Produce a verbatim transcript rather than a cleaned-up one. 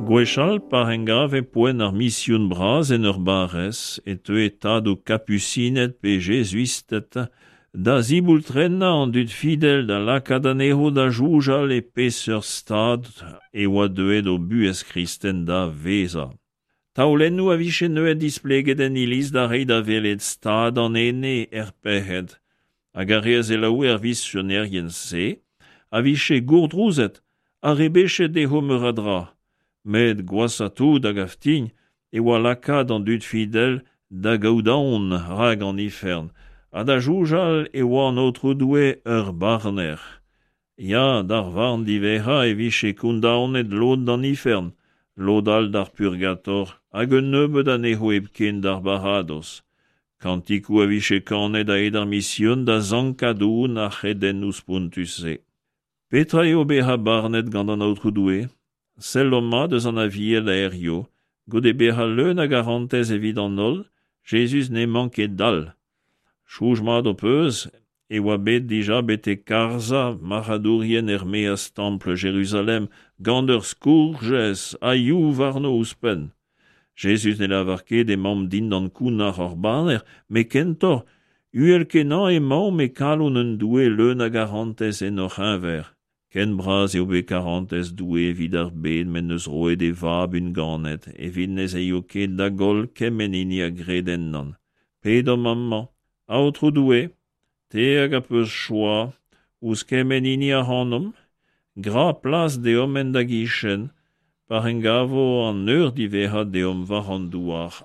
Gwechal par en gav e poen ar mission braz en ur barez, et te etad o capucinet pe jésuistet, da ziboultrenna an dud fidel da lakadanero da joujal e peseur stad e oa deuet o buez kristen da veza. Taolennou a viche neuet displeget en iliz da rei da velet stad an ene er pehet, hag a reez e laou er visionerien se, a viche gourdrouzet, a rebechet de homeradra, met gwassatou da gaftign, e oa lakad an dud fidel da gaudaon rag an ifern, ha da joujal e oa an outro-doue ur barner. Ya, d'ar varn divera e viche koundaonet lod d'an ifern, lodal d'ar purgator, hag un nebeud an eho ebken d'ar barados. Kantikou a viche kanet a ed ar mission da zankadoun a c'heden ouz pontuse. Petra eo beha barnet gant an outro-doue, Selloma deus an aviel a erio, gode beha leun a garantez evit an ol, Jésus ne manket dal. Chouj mat o peus, e oa bet dija bete karza maradourien er meas temple Jérusalem, gant ur skourges a you varno ouspen. Jésus ne lavar ket e mam din d'an kounar ar baner, me kentor, uel kenan e mam me kalon un doue leun a garantez en oc'h inver. Ken braz eo bet karantez doue vid ar bed men eus roet e vab un ganet, evit nez eo ket da gol kemenini a greden nan. Ped o mamman, a outro doue, te hag a peus choa, ouz kemenini a hanom, gra plas de omen da gichen, par en gavo an eur diveha de om varandouar